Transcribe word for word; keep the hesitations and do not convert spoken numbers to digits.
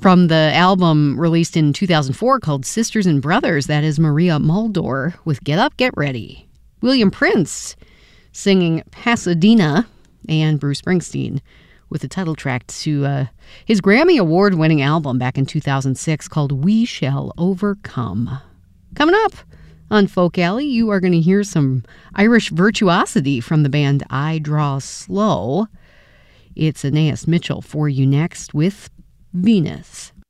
From the album released in two thousand four called Sisters and Brothers, that is Maria Muldaur with Get Up, Get Ready. William Prince singing Pasadena, and Bruce Springsteen with the title track to uh, his Grammy Award-winning album back in two thousand six called We Shall Overcome. Coming up on Folk Alley, you are going to hear some Irish virtuosity from the band I Draw Slow. It's Anais Mitchell for you next with Venus.